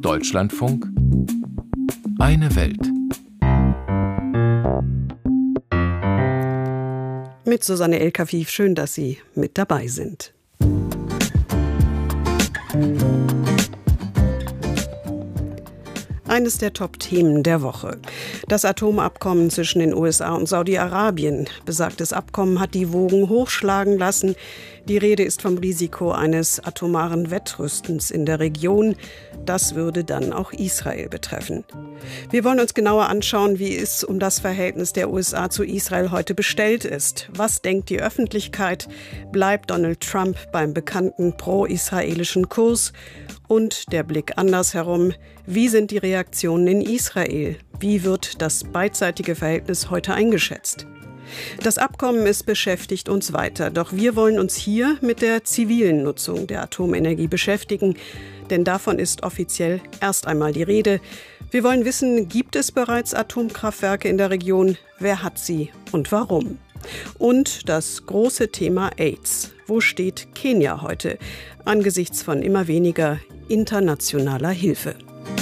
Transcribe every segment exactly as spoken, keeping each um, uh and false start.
Deutschlandfunk Eine Welt. Mit Susanne El-Kafif, schön, dass Sie mit dabei sind. Eines der Top-Themen der Woche. Das Atomabkommen zwischen den U S A und Saudi-Arabien. Besagtes Abkommen hat die Wogen hochschlagen lassen. Die Rede ist vom Risiko eines atomaren Wettrüstens in der Region. Das würde dann auch Israel betreffen. Wir wollen uns genauer anschauen, wie es um das Verhältnis der U S A zu Israel heute bestellt ist. Was denkt die Öffentlichkeit? Bleibt Donald Trump beim bekannten pro-israelischen Kurs? Und der Blick andersherum. Wie sind die Reaktionen in Israel? Wie wird das beidseitige Verhältnis heute eingeschätzt? Das Abkommen, es beschäftigt uns weiter. Doch wir wollen uns hier mit der zivilen Nutzung der Atomenergie beschäftigen. Denn davon ist offiziell erst einmal die Rede. Wir wollen wissen, gibt es bereits Atomkraftwerke in der Region? Wer hat sie und warum? Und das große Thema AIDS. Wo steht Kenia heute angesichts von immer weniger internationaler Hilfe?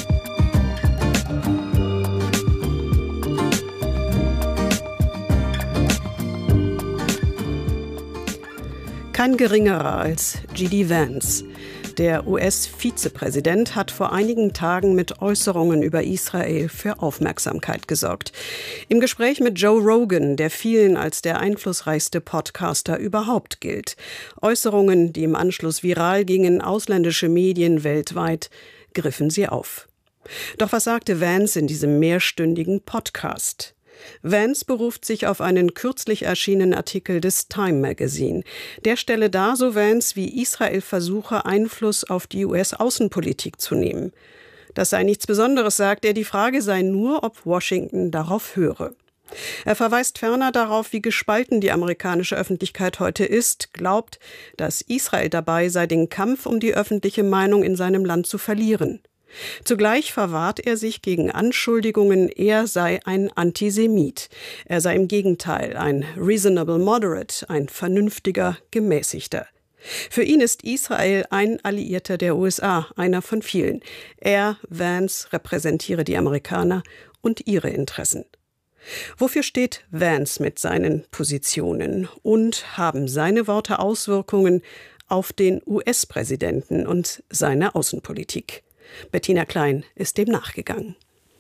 Kein geringerer als J D Vance. Der U S-Vizepräsident hat vor einigen Tagen mit Äußerungen über Israel für Aufmerksamkeit gesorgt. Im Gespräch mit Joe Rogan, der vielen als der einflussreichste Podcaster überhaupt gilt. Äußerungen, die im Anschluss viral gingen, ausländische Medien weltweit griffen sie auf. Doch was sagte Vance in diesem mehrstündigen Podcast? Vance beruft sich auf einen kürzlich erschienenen Artikel des Time Magazine. Der stelle dar, so Vance, wie Israel versuche, Einfluss auf die U S-Außenpolitik zu nehmen. Das sei nichts Besonderes, sagt er, die Frage sei nur, ob Washington darauf höre. Er verweist ferner darauf, wie gespalten die amerikanische Öffentlichkeit heute ist, glaubt, dass Israel dabei sei, den Kampf um die öffentliche Meinung in seinem Land zu verlieren. Zugleich verwahrt er sich gegen Anschuldigungen, er sei ein Antisemit. Er sei im Gegenteil ein reasonable moderate, ein vernünftiger Gemäßigter. Für ihn ist Israel ein Alliierter der U S A, einer von vielen. Er, Vance, repräsentiere die Amerikaner und ihre Interessen. Wofür steht Vance mit seinen Positionen? Und haben seine Worte Auswirkungen auf den U S-Präsidenten und seine Außenpolitik? Bettina Klein ist dem nachgegangen.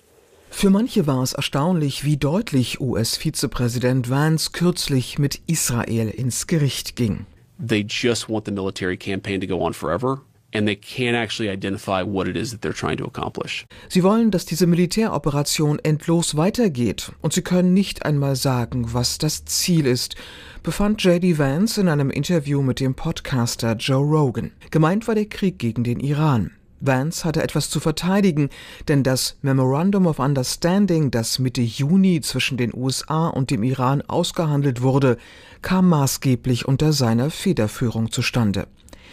Für manche war es erstaunlich, wie deutlich U S-Vizepräsident Vance kürzlich mit Israel ins Gericht ging. They just want the military campaign to go on forever. And they can't actually identify what it is that they're trying to accomplish. Sie wollen, dass diese Militäroperation endlos weitergeht. Und sie können nicht einmal sagen, was das Ziel ist, befand J D Vance in einem Interview mit dem Podcaster Joe Rogan. Gemeint war der Krieg gegen den Iran. Vance hatte etwas zu verteidigen, denn das Memorandum of Understanding, das Mitte Juni zwischen den U S A und dem Iran ausgehandelt wurde, kam maßgeblich unter seiner Federführung zustande.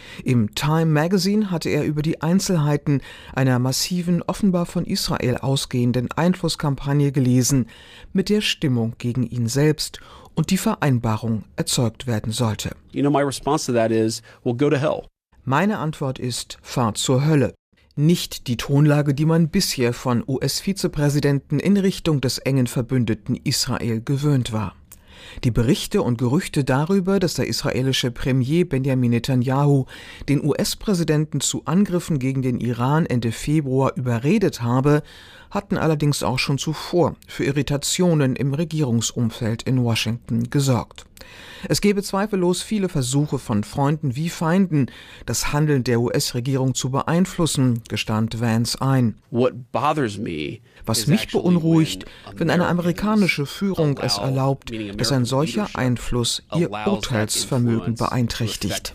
Im Time Magazine hatte er über die Einzelheiten einer massiven, offenbar von Israel ausgehenden Einflusskampagne gelesen, mit der Stimmung gegen ihn selbst und die Vereinbarung erzeugt werden sollte. You know, my response to that is, well, go to hell. Meine Antwort ist, fahr zur Hölle. Nicht die Tonlage, die man bisher von U S-Vizepräsidenten in Richtung des engen Verbündeten Israel gewöhnt war. Die Berichte und Gerüchte darüber, dass der israelische Premier Benjamin Netanyahu den U S-Präsidenten zu Angriffen gegen den Iran Ende Februar überredet habe, hatten allerdings auch schon zuvor für Irritationen im Regierungsumfeld in Washington gesorgt. Es gebe zweifellos viele Versuche von Freunden wie Feinden, das Handeln der U S-Regierung zu beeinflussen, gestand Vance ein. Was mich beunruhigt, wenn eine amerikanische Führung es erlaubt, dass ein solcher Einfluss ihr Urteilsvermögen beeinträchtigt.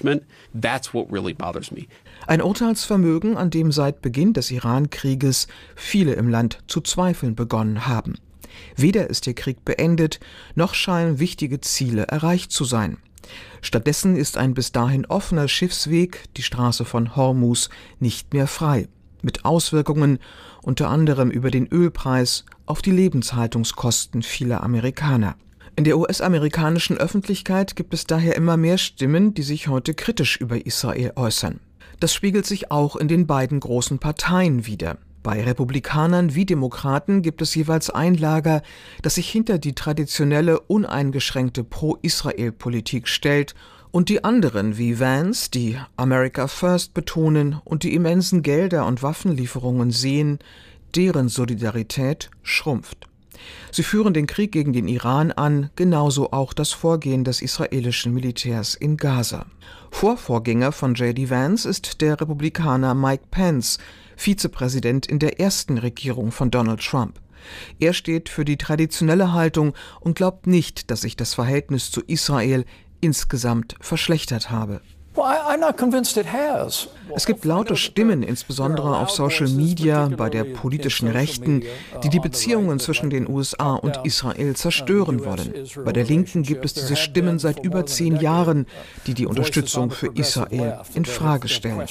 Ein Urteilsvermögen, an dem seit Beginn des Iran-Krieges viele im Land zu zweifeln begonnen haben. Weder ist der Krieg beendet, noch scheinen wichtige Ziele erreicht zu sein. Stattdessen ist ein bis dahin offener Schiffsweg, die Straße von Hormuz, nicht mehr frei, mit Auswirkungen unter anderem über den Ölpreis auf die Lebenshaltungskosten vieler Amerikaner. In der U S-amerikanischen Öffentlichkeit gibt es daher immer mehr Stimmen, die sich heute kritisch über Israel äußern. Das spiegelt sich auch in den beiden großen Parteien wider. Bei Republikanern wie Demokraten gibt es jeweils ein Lager, das sich hinter die traditionelle, uneingeschränkte Pro-Israel-Politik stellt, und die anderen wie Vance, die America First betonen und die immensen Gelder und Waffenlieferungen sehen, deren Solidarität schrumpft. Sie führen den Krieg gegen den Iran an, genauso auch das Vorgehen des israelischen Militärs in Gaza. Vorvorgänger von J D Vance ist der Republikaner Mike Pence, Vizepräsident in der ersten Regierung von Donald Trump. Er steht für die traditionelle Haltung und glaubt nicht, dass sich das Verhältnis zu Israel insgesamt verschlechtert habe. Es gibt laute Stimmen, insbesondere auf Social Media, bei der politischen Rechten, die die Beziehungen zwischen den U S A und Israel zerstören wollen. Bei der Linken gibt es diese Stimmen seit über zehn Jahren, die die Unterstützung für Israel in Frage stellen.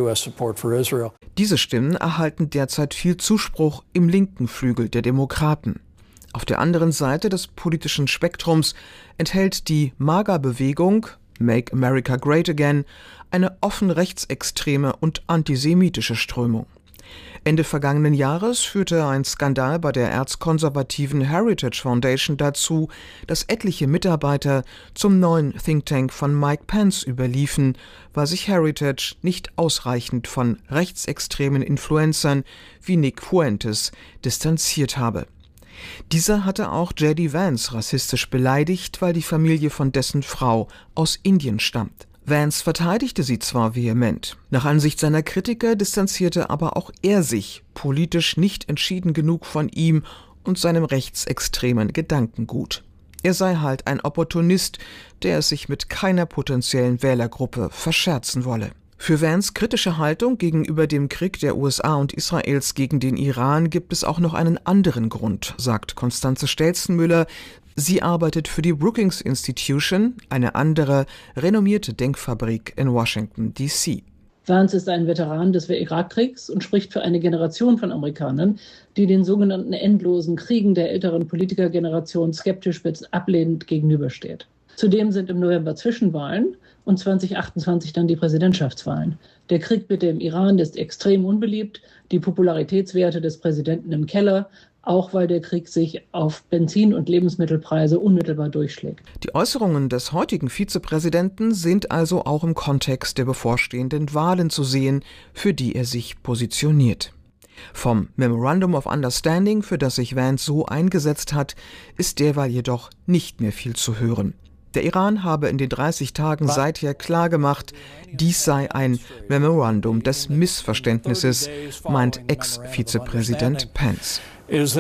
Diese Stimmen erhalten derzeit viel Zuspruch im linken Flügel der Demokraten. Auf der anderen Seite des politischen Spektrums enthält die MAGA-Bewegung Make America Great Again eine offen rechtsextreme und antisemitische Strömung. Ende vergangenen Jahres führte ein Skandal bei der erzkonservativen Heritage Foundation dazu, dass etliche Mitarbeiter zum neuen Think Tank von Mike Pence überliefen, weil sich Heritage nicht ausreichend von rechtsextremen Influencern wie Nick Fuentes distanziert habe. Dieser hatte auch J D Vance rassistisch beleidigt, weil die Familie von dessen Frau aus Indien stammt. Vance verteidigte sie zwar vehement, nach Ansicht seiner Kritiker distanzierte aber auch er sich politisch nicht entschieden genug von ihm und seinem rechtsextremen Gedankengut. Er sei halt ein Opportunist, der es sich mit keiner potenziellen Wählergruppe verscherzen wolle. Für Vance' kritische Haltung gegenüber dem Krieg der U S A und Israels gegen den Iran gibt es auch noch einen anderen Grund, sagt Constanze Stelzenmüller. Sie arbeitet für die Brookings Institution, eine andere, renommierte Denkfabrik in Washington, D C Vance ist ein Veteran des Irakkriegs und spricht für eine Generation von Amerikanern, die den sogenannten endlosen Kriegen der älteren Politikergeneration skeptisch bis ablehnend gegenübersteht. Zudem sind im November Zwischenwahlen und zwanzig achtundzwanzig dann die Präsidentschaftswahlen. Der Krieg mit dem Iran ist extrem unbeliebt, die Popularitätswerte des Präsidenten im Keller, auch weil der Krieg sich auf Benzin- und Lebensmittelpreise unmittelbar durchschlägt. Die Äußerungen des heutigen Vizepräsidenten sind also auch im Kontext der bevorstehenden Wahlen zu sehen, für die er sich positioniert. Vom Memorandum of Understanding, für das sich Vance so eingesetzt hat, ist derweil jedoch nicht mehr viel zu hören. Der Iran habe in den dreißig Tagen seither klargemacht, dies sei ein Memorandum des Missverständnisses, meint Ex-Vizepräsident Pence. Sie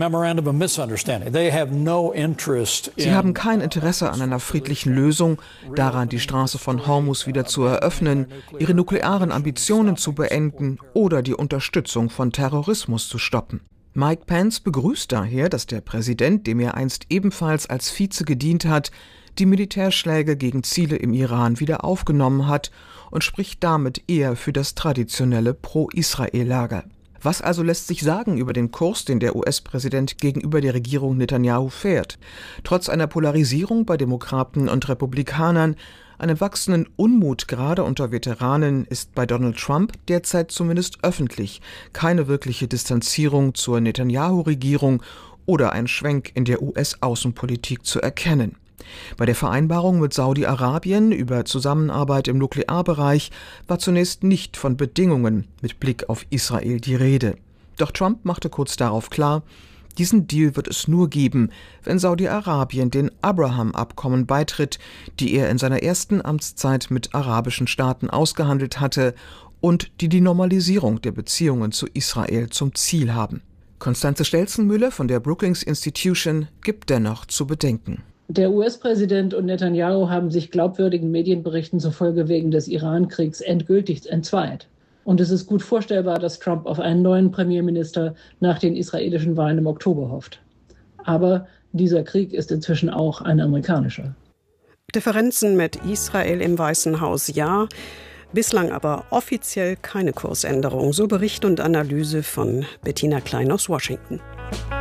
haben kein Interesse an einer friedlichen Lösung, daran, die Straße von Hormuz wieder zu eröffnen, ihre nuklearen Ambitionen zu beenden oder die Unterstützung von Terrorismus zu stoppen. Mike Pence begrüßt daher, dass der Präsident, dem er einst ebenfalls als Vize gedient hat, die Militärschläge gegen Ziele im Iran wieder aufgenommen hat und spricht damit eher für das traditionelle Pro-Israel-Lager. Was also lässt sich sagen über den Kurs, den der U S-Präsident gegenüber der Regierung Netanyahu fährt? Trotz einer Polarisierung bei Demokraten und Republikanern, einem wachsenden Unmut gerade unter Veteranen, ist bei Donald Trump derzeit zumindest öffentlich keine wirkliche Distanzierung zur Netanyahu-Regierung oder ein Schwenk in der U S-Außenpolitik zu erkennen. Bei der Vereinbarung mit Saudi-Arabien über Zusammenarbeit im Nuklearbereich war zunächst nicht von Bedingungen mit Blick auf Israel die Rede. Doch Trump machte kurz darauf klar, diesen Deal wird es nur geben, wenn Saudi-Arabien den Abraham-Abkommen beitritt, die er in seiner ersten Amtszeit mit arabischen Staaten ausgehandelt hatte und die die Normalisierung der Beziehungen zu Israel zum Ziel haben. Constanze Stelzenmüller von der Brookings Institution gibt dennoch zu bedenken. Der U S-Präsident und Netanyahu haben sich glaubwürdigen Medienberichten zufolge wegen des Iran-Kriegs endgültig entzweit. Und es ist gut vorstellbar, dass Trump auf einen neuen Premierminister nach den israelischen Wahlen im Oktober hofft. Aber dieser Krieg ist inzwischen auch ein amerikanischer. Differenzen mit Israel im Weißen Haus, ja. Bislang aber offiziell keine Kursänderung. So Bericht und Analyse von Bettina Klein aus Washington.